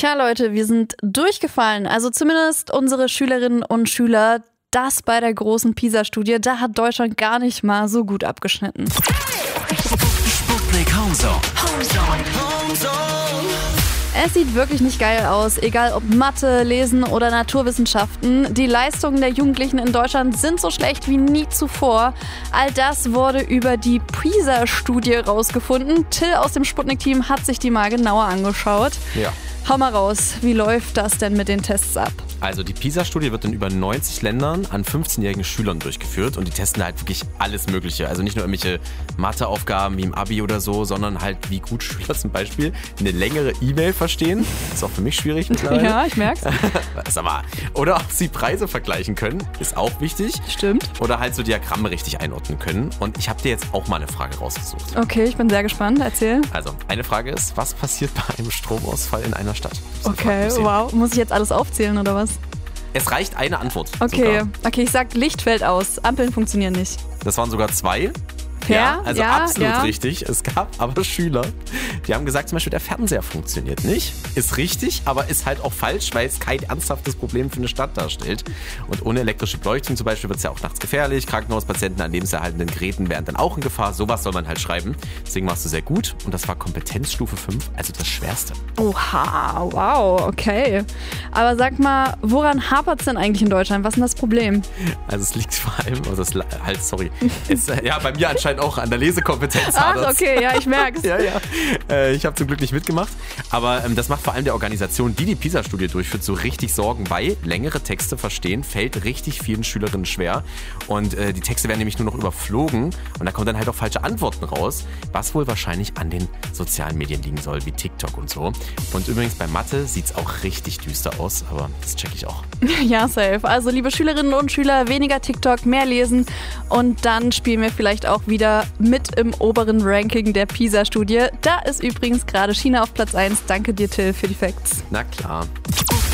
Tja, Leute, wir sind durchgefallen. Also zumindest unsere Schülerinnen und Schüler. Das bei der großen PISA-Studie. Da hat Deutschland gar nicht mal so gut abgeschnitten. Sputnik Homezone. Es sieht wirklich nicht geil aus, egal ob Mathe, Lesen oder Naturwissenschaften. Die Leistungen der Jugendlichen in Deutschland sind so schlecht wie nie zuvor. All das wurde über die PISA-Studie rausgefunden. Till aus dem Sputnik-Team hat sich die mal genauer angeschaut. Ja. Hau mal raus, wie läuft das denn mit den Tests ab? Also die PISA-Studie wird in über 90 Ländern an 15-jährigen Schülern durchgeführt und die testen halt wirklich alles Mögliche. Also nicht nur irgendwelche Matheaufgaben wie im Abi oder so, sondern halt wie gut Schüler zum Beispiel eine längere E-Mail verstehen. Ist auch für mich schwierig mittlerweile. Ja, ich merk's. Oder ob sie Preise vergleichen können, ist auch wichtig. Stimmt. Oder halt so Diagramme richtig einordnen können. Und ich habe dir jetzt auch mal eine Frage rausgesucht. Okay, ich bin sehr gespannt. Erzähl. Also, eine Frage ist, was passiert bei einem Stromausfall in einer Stadt? Okay, wow. Muss ich jetzt alles aufzählen oder was? Es reicht eine Antwort. Okay, ich sag Licht fällt aus. Ampeln funktionieren nicht. Das waren sogar 2. Fair? Ja, also Ja, absolut ja. richtig. Es gab aber Schüler, die haben gesagt, zum Beispiel der Fernseher funktioniert nicht. Ist richtig, aber ist halt auch falsch, weil es kein ernsthaftes Problem für eine Stadt darstellt. Und ohne elektrische Beleuchtung zum Beispiel wird es ja auch nachts gefährlich. Krankenhauspatienten an lebenserhaltenden Geräten wären dann auch in Gefahr. Sowas soll man halt schreiben. Deswegen warst du sehr gut. Und das war Kompetenzstufe 5, also das Schwerste. Oha, wow, okay. Aber sag mal, woran hapert es denn eigentlich in Deutschland? Was ist denn das Problem? Also es liegt vor allem, bei mir anscheinend auch an der Lesekompetenz. Ach, okay, ja, ich merk's. Ja. Ich habe zum Glück nicht mitgemacht. Aber das macht vor allem der Organisation, die die PISA-Studie durchführt, so richtig Sorgen, weil längere Texte verstehen fällt richtig vielen Schülerinnen schwer. Und die Texte werden nämlich nur noch überflogen und da kommen dann halt auch falsche Antworten raus, was wohl wahrscheinlich an den sozialen Medien liegen soll, wie TikTok und so. Und übrigens bei Mathe sieht's auch richtig düster aus, aber das check ich auch. Ja, safe. Also liebe Schülerinnen und Schüler, weniger TikTok, mehr lesen und dann spielen wir vielleicht auch wieder mit im oberen Ranking der PISA-Studie. Da ist übrigens gerade China auf Platz 1. Danke dir, Till, für die Facts. Na klar.